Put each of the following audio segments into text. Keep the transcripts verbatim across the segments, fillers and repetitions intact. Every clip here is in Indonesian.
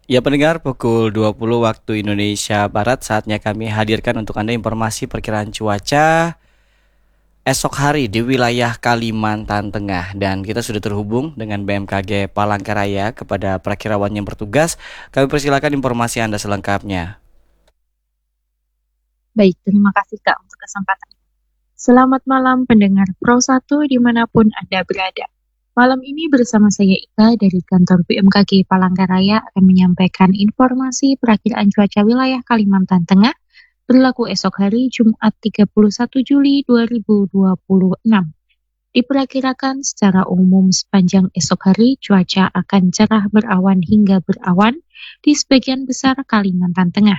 Ya pendengar, pukul dua puluh waktu Indonesia Barat, saatnya kami hadirkan untuk Anda informasi perkiraan cuaca esok hari di wilayah Kalimantan Tengah. Dan kita sudah terhubung dengan B M K G Palangkaraya kepada perakirawan yang bertugas. Kami persilakan informasi Anda selengkapnya. Baik, terima kasih Kak untuk kesempatan. Selamat malam pendengar Pro satu dimanapun Anda berada. Malam ini bersama saya Ika dari kantor B M K G Palangkaraya akan menyampaikan informasi perakiraan cuaca wilayah Kalimantan Tengah berlaku esok hari Jumat tiga puluh satu Juli dua ribu dua puluh enam. Diperkirakan secara umum sepanjang esok hari cuaca akan cerah berawan hingga berawan di sebagian besar Kalimantan Tengah.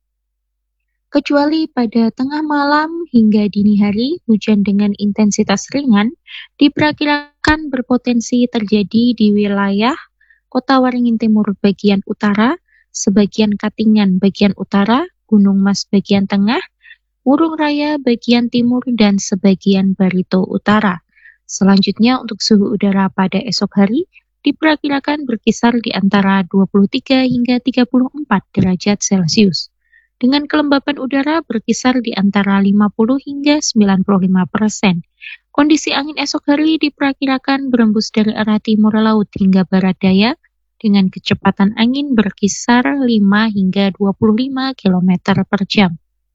Kecuali pada tengah malam hingga dini hari, hujan dengan intensitas ringan diperkirakan berpotensi terjadi di wilayah Kota Waringin Timur bagian utara, sebagian Katingan bagian utara, Gunung Mas bagian tengah, Wurung Raya bagian timur, dan sebagian Barito utara. Selanjutnya untuk suhu udara pada esok hari diperkirakan berkisar di antara dua puluh tiga hingga tiga puluh empat derajat Celcius. Dengan kelembapan udara berkisar di antara lima puluh hingga sembilan puluh lima persen. Kondisi angin esok hari diperkirakan berembus dari arah timur laut hingga barat daya dengan kecepatan angin berkisar lima hingga dua puluh lima kilometer per jam.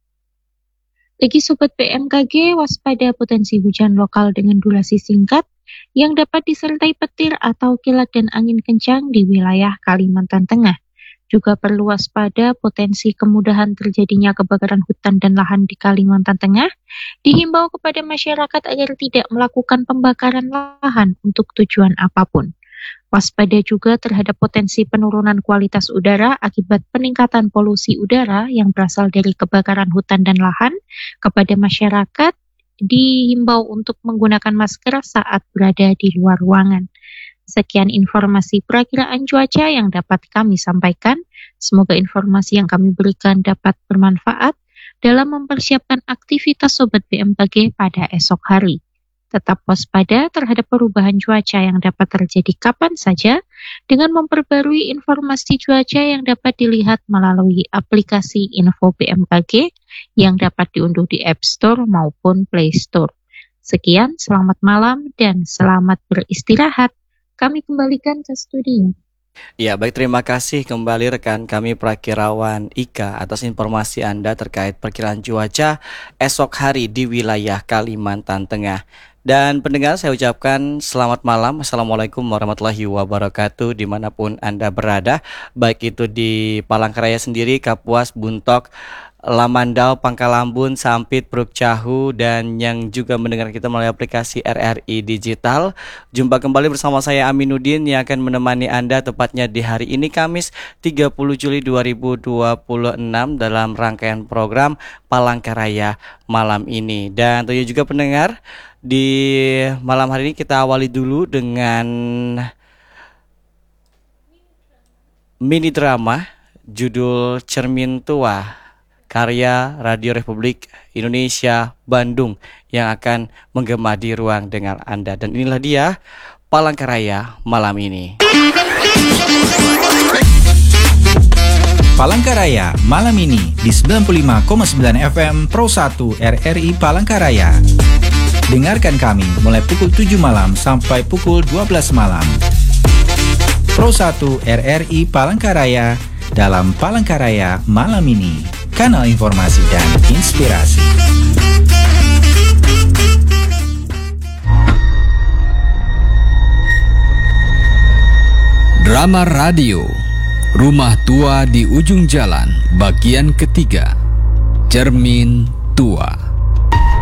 Bagi Sobat B M K G, waspada potensi hujan lokal dengan durasi singkat yang dapat disertai petir atau kilat dan angin kencang di wilayah Kalimantan Tengah. Juga perlu waspada potensi kemudahan terjadinya kebakaran hutan dan lahan di Kalimantan Tengah. Dihimbau kepada masyarakat agar tidak melakukan pembakaran lahan untuk tujuan apapun. Waspada juga terhadap potensi penurunan kualitas udara akibat peningkatan polusi udara yang berasal dari kebakaran hutan dan lahan. Kepada masyarakat dihimbau untuk menggunakan masker saat berada di luar ruangan. Sekian informasi perakiraan cuaca yang dapat kami sampaikan. Semoga informasi yang kami berikan dapat bermanfaat dalam mempersiapkan aktivitas Sobat B M K G pada esok hari. Tetap waspada terhadap perubahan cuaca yang dapat terjadi kapan saja dengan memperbarui informasi cuaca yang dapat dilihat melalui aplikasi Info B M K G yang dapat diunduh di App Store maupun Play Store. Sekian, selamat malam dan selamat beristirahat. Kami kembalikan ke studio. Ya, baik, terima kasih kembali rekan kami Prakirawan Ika atas informasi Anda terkait perkiraan cuaca esok hari di wilayah Kalimantan Tengah. Dan pendengar, saya ucapkan selamat malam. Assalamualaikum warahmatullahi wabarakatuh dimanapun Anda berada, baik itu di Palangkaraya sendiri, Kapuas, Buntok, Lamandau, Pangkalambun, Sampit, Pruk Cahu, dan yang juga mendengar kita melalui aplikasi R R I Digital. Jumpa kembali bersama saya Aminuddin yang akan menemani Anda tepatnya di hari ini Kamis tiga puluh Juli dua ribu dua puluh enam dalam rangkaian program Palangkaraya malam ini. Dan tentunya juga pendengar, di malam hari ini kita awali dulu dengan mini drama judul Cermin Tua karya Radio Republik Indonesia Bandung yang akan menggema di ruang dengar Anda. Dan inilah dia Palangkaraya malam ini. Palangkaraya malam ini di sembilan puluh lima koma sembilan F M Pro satu R R I Palangkaraya. Dengarkan kami mulai pukul tujuh malam sampai pukul dua belas malam. Pro satu R R I Palangkaraya dalam Palangkaraya malam ini. Kanal informasi dan inspirasi. Drama radio Rumah Tua di Ujung Jalan bagian ketiga. Cermin Tua.